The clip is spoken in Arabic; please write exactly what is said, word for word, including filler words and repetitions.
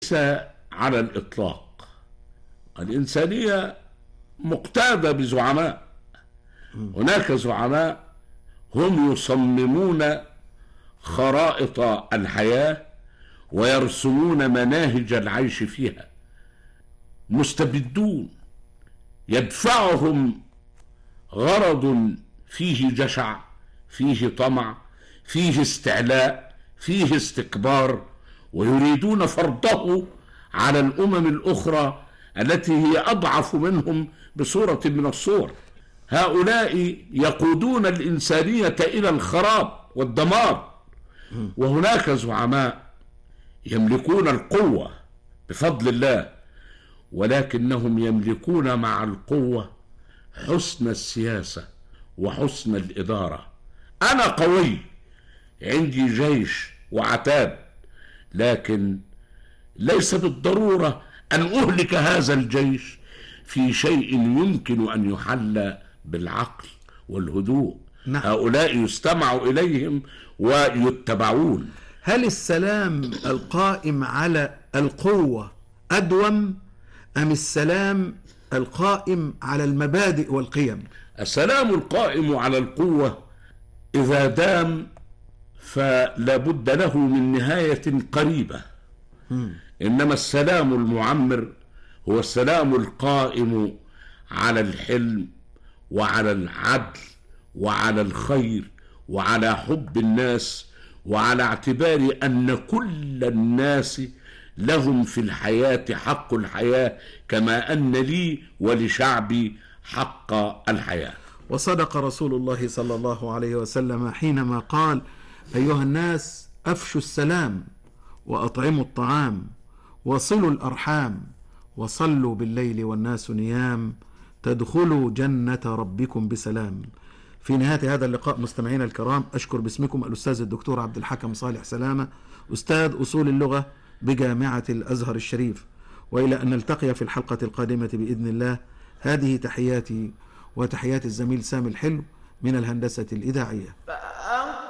ليس على الإطلاق. الإنسانية مقتادة بزعماء. هناك زعماء هم يصممون خرائط الحياة ويرسمون مناهج العيش فيها. مستبدون يدفعهم غرض فيه جشع، فيه طمع، فيه استعلاء، فيه استكبار، ويريدون فرضه على الأمم الأخرى التي هي أضعف منهم بصورة من الصور. هؤلاء يقودون الإنسانية إلى الخراب والدمار. وهناك زعماء يملكون القوة بفضل الله، ولكنهم يملكون مع القوة حسن السياسة وحسن الإدارة. أنا قوي، عندي جيش وعتاد، لكن ليس بالضرورة أن أهلك هذا الجيش في شيء يمكن أن يحل بالعقل والهدوء. نعم. هؤلاء يستمع إليهم ويتبعون. هل السلام القائم على القوة أدوم أم السلام القائم على المبادئ والقيم؟ السلام القائم على القوة إذا دام فلا بد له من نهاية قريبة. م. إنما السلام المعمر هو السلام القائم على الحلم وعلى العدل وعلى الخير وعلى حب الناس وعلى اعتبار أن كل الناس لهم في الحياة حق الحياة كما أن لي ولشعبي حق الحياة. وصدق رسول الله صلى الله عليه وسلم حينما قال: أيها الناس، أفشوا السلام وأطعموا الطعام وصلوا الأرحام وصلوا بالليل والناس نيام تدخلوا جنة ربكم بسلام. في نهاية هذا اللقاء مستمعينا الكرام، أشكر باسمكم الأستاذ الدكتور عبد الحكم صالح سلامة، أستاذ أصول اللغة بجامعة الأزهر الشريف، وإلى أن نلتقي في الحلقة القادمة بإذن الله. هذه تحياتي وتحيات الزميل سامي الحلو من الهندسة الإذاعية.